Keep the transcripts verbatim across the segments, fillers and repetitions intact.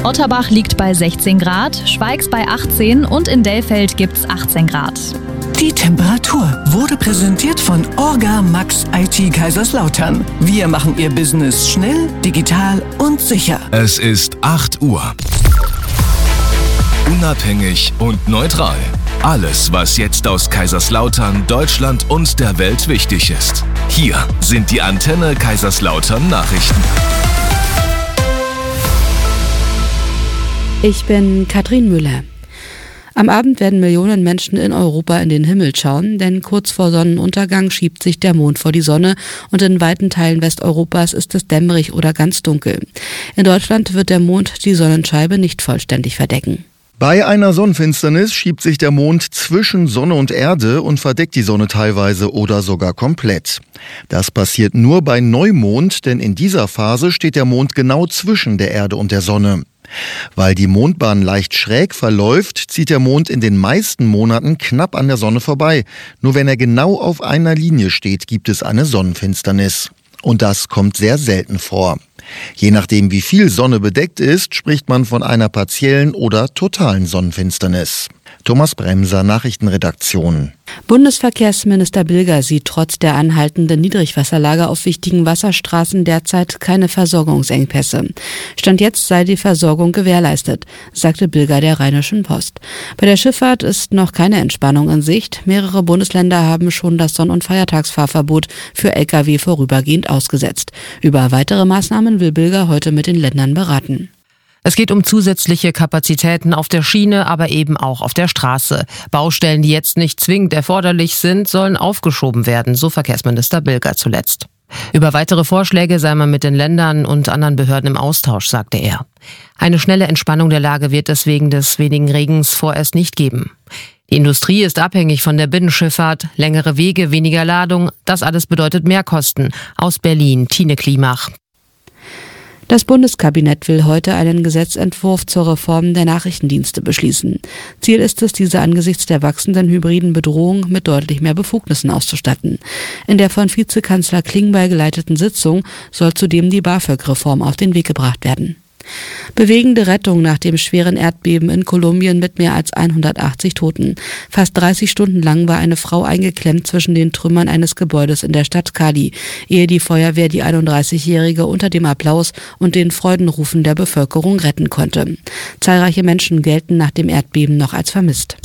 Otterbach liegt bei sechzehn Grad, Schweigs bei achtzehn und in Dellfeld gibt's achtzehn Grad. Die Temperatur wurde präsentiert von Orga Max I T Kaiserslautern. Wir machen Ihr Business schnell, digital und sicher. Es ist acht Uhr. Unabhängig und neutral. Alles, was jetzt aus Kaiserslautern, Deutschland und der Welt wichtig ist. Hier sind die Antenne Kaiserslautern Nachrichten. Ich bin Katrin Müller. Am Abend werden Millionen Menschen in Europa in den Himmel schauen, denn kurz vor Sonnenuntergang schiebt sich der Mond vor die Sonne und in weiten Teilen Westeuropas ist es dämmerig oder ganz dunkel. In Deutschland wird der Mond die Sonnenscheibe nicht vollständig verdecken. Bei einer Sonnenfinsternis schiebt sich der Mond zwischen Sonne und Erde und verdeckt die Sonne teilweise oder sogar komplett. Das passiert nur bei Neumond, denn in dieser Phase steht der Mond genau zwischen der Erde und der Sonne. Weil die Mondbahn leicht schräg verläuft, zieht der Mond in den meisten Monaten knapp an der Sonne vorbei. Nur wenn er genau auf einer Linie steht, gibt es eine Sonnenfinsternis. Und das kommt sehr selten vor. Je nachdem, wie viel Sonne bedeckt ist, spricht man von einer partiellen oder totalen Sonnenfinsternis. Thomas Bremser, Nachrichtenredaktion. Bundesverkehrsminister Bilger sieht trotz der anhaltenden Niedrigwasserlage auf wichtigen Wasserstraßen derzeit keine Versorgungsengpässe. Stand jetzt sei die Versorgung gewährleistet, sagte Bilger der Rheinischen Post. Bei der Schifffahrt ist noch keine Entspannung in Sicht. Mehrere Bundesländer haben schon das Sonn- und Feiertagsfahrverbot für L K W vorübergehend ausgesetzt. Über weitere Maßnahmen will Bilger heute mit den Ländern beraten. Es geht um zusätzliche Kapazitäten auf der Schiene, aber eben auch auf der Straße. Baustellen, die jetzt nicht zwingend erforderlich sind, sollen aufgeschoben werden, so Verkehrsminister Bilger zuletzt. Über weitere Vorschläge sei man mit den Ländern und anderen Behörden im Austausch, sagte er. Eine schnelle Entspannung der Lage wird es wegen des wenigen Regens vorerst nicht geben. Die Industrie ist abhängig von der Binnenschifffahrt, längere Wege, weniger Ladung, das alles bedeutet Mehrkosten. Aus Berlin, Tine Klimach. Das Bundeskabinett will heute einen Gesetzentwurf zur Reform der Nachrichtendienste beschließen. Ziel ist es, diese angesichts der wachsenden hybriden Bedrohung mit deutlich mehr Befugnissen auszustatten. In der von Vizekanzler Klingbeil geleiteten Sitzung soll zudem die BAföG-Reform auf den Weg gebracht werden. Bewegende Rettung nach dem schweren Erdbeben in Kolumbien mit mehr als hundertachtzig Toten. Fast dreißig Stunden lang war eine Frau eingeklemmt zwischen den Trümmern eines Gebäudes in der Stadt Cali, ehe die Feuerwehr die einunddreißigjährige unter dem Applaus und den Freudenrufen der Bevölkerung retten konnte. Zahlreiche Menschen gelten nach dem Erdbeben noch als vermisst.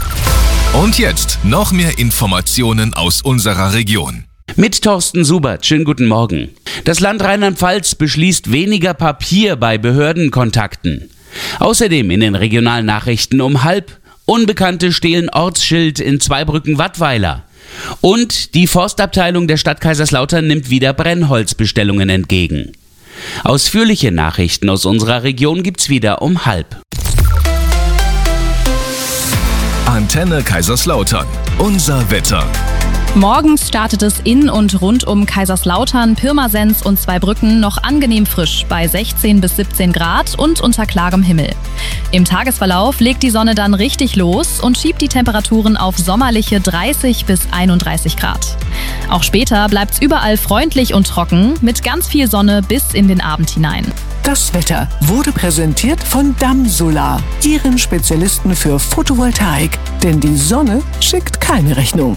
Und jetzt noch mehr Informationen aus unserer Region. Mit Thorsten Subert, schönen guten Morgen. Das Land Rheinland-Pfalz beschließt weniger Papier bei Behördenkontakten. Außerdem in den regionalen Nachrichten um halb: Unbekannte stehlen Ortsschild in Zweibrücken-Wattweiler. Und die Forstabteilung der Stadt Kaiserslautern nimmt wieder Brennholzbestellungen entgegen. Ausführliche Nachrichten aus unserer Region gibt's wieder um halb. Antenne Kaiserslautern. Unser Wetter. Morgens startet es in und rund um Kaiserslautern, Pirmasens und Zweibrücken noch angenehm frisch bei sechzehn bis siebzehn Grad und unter klarem Himmel. Im Tagesverlauf legt die Sonne dann richtig los und schiebt die Temperaturen auf sommerliche dreißig bis einunddreißig Grad. Auch später bleibt's überall freundlich und trocken mit ganz viel Sonne bis in den Abend hinein. Das Wetter wurde präsentiert von Damsolar, Ihren Spezialisten für Photovoltaik. Denn die Sonne schickt keine Rechnung.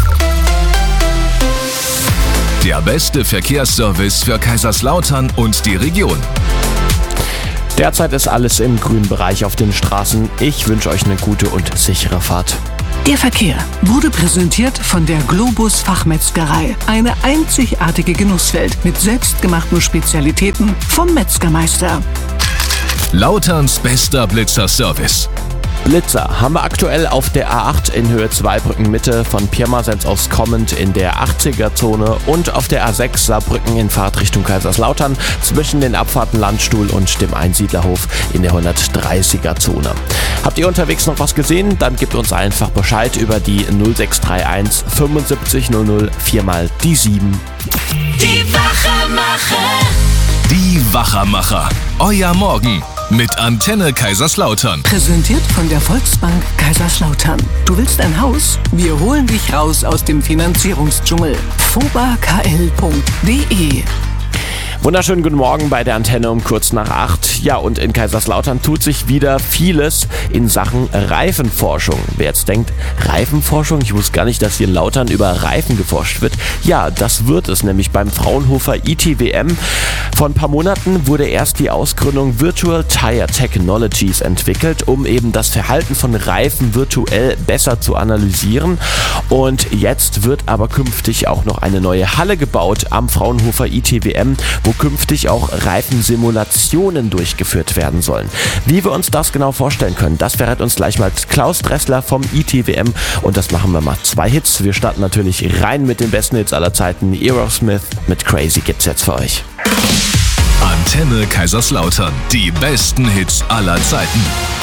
Der beste Verkehrsservice für Kaiserslautern und die Region. Derzeit ist alles im grünen Bereich auf den Straßen. Ich wünsche euch eine gute und sichere Fahrt. Der Verkehr wurde präsentiert von der Globus Fachmetzgerei. Eine einzigartige Genusswelt mit selbstgemachten Spezialitäten vom Metzgermeister. Lauterns bester Blitzer-Service. Blitzer haben wir aktuell auf der A acht in Höhe Zweibrücken Mitte von Pirmasens aus kommend in der achtziger-Zone und auf der A sechs Saarbrücken in Fahrtrichtung Kaiserslautern zwischen den Abfahrten Landstuhl und dem Einsiedlerhof in der hundertdreißiger-Zone. Habt ihr unterwegs noch was gesehen? Dann gebt uns einfach Bescheid über die null sechs drei eins fünfundsiebzig null null viermal die sieben. Die Wachermacher. Die Wachermacher. Euer Morgen. Mit Antenne Kaiserslautern. Präsentiert von der Volksbank Kaiserslautern. Du willst ein Haus? Wir holen dich raus aus dem Finanzierungsdschungel. foba k l punkt d e Wunderschönen guten Morgen bei der Antenne um kurz nach acht. Ja, und in Kaiserslautern tut sich wieder vieles in Sachen Reifenforschung. Wer jetzt denkt, Reifenforschung? Ich wusste gar nicht, dass hier in Lautern über Reifen geforscht wird. Ja, das wird es nämlich beim Fraunhofer I T W M. Vor ein paar Monaten wurde erst die Ausgründung Virtual Tire Technologies entwickelt, um eben das Verhalten von Reifen virtuell besser zu analysieren. Und jetzt wird aber künftig auch noch eine neue Halle gebaut am Fraunhofer I T W M, wo künftig auch Reifensimulationen durchgeführt werden sollen. Wie wir uns das genau vorstellen können, das verrät uns gleich mal Klaus Dressler vom I T W M und das machen wir mal zwei Hits. Wir starten natürlich rein mit den besten Hits aller Zeiten. Aerosmith mit Crazy gibt's jetzt für euch. Antenne Kaiserslautern, die besten Hits aller Zeiten.